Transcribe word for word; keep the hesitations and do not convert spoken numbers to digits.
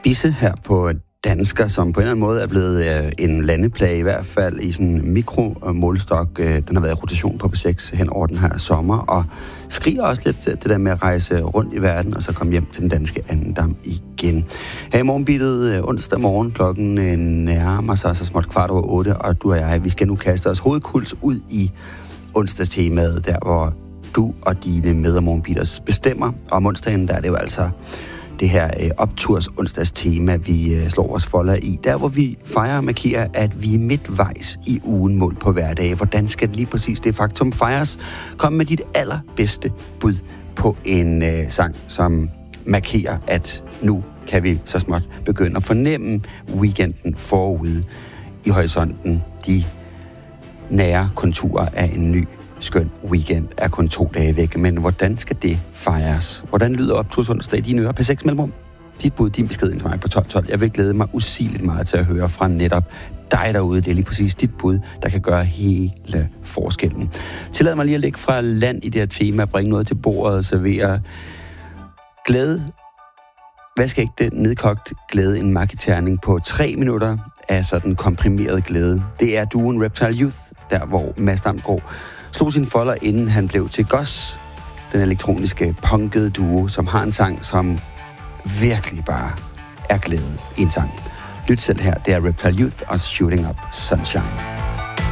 Bisse her på Dansker, som på en eller anden måde er blevet øh, en landeplage, i hvert fald i sådan en mikromålestok. Øh, den har været i rotation på P seks hen over den her sommer, og skriger også lidt det der med at rejse rundt i verden, og så komme hjem til den danske andendam igen. Her i morgenbitet øh, onsdag morgen, klokken øh, nærmer sig så småt kvart over otte, og du og jeg, vi skal nu kaste os hovedkuls ud i onsdagstemaet, der hvor du og dine med- og morgenbiters bestemmer. Og om onsdagen, der er det jo altså det her øh, opturs onsdags tema, vi øh, slår vores folder i. Der, hvor vi fejrer og markerer, at vi er midtvejs i ugen målt på hverdag. Hvordan skal det lige præcis det faktum fejres? Kom med dit allerbedste bud på en øh, sang, som markerer, at nu kan vi så småt begynde at fornemme weekenden forude i horisonten. De nære konturer af en ny skøn weekend er kun to dage væk, men hvordan skal det fejres? Hvordan lyder opturs onsdag i dine ører? P seks Mellemrum. Dit bud, din besked ind til mig på tolv tolv. Jeg vil glæde mig usigeligt meget til at høre fra netop dig derude. Det er lige præcis dit bud, der kan gøre hele forskellen. Tillad mig lige at lægge fra land i det her tema, bringe noget til bordet og servere glæde. Hvad skal ikke det nedkogt glæde? En marketerning på tre minutter af sådan komprimeret glæde. Det er duoen Reptile Youth, der hvor Mads Damgaard slog sin folder, inden han blev til Goss, den elektroniske punkede duo, som har en sang, som virkelig bare er glæde i en sang. Lyt selv her, det er Reptile Youth og Shooting Up Sunshine.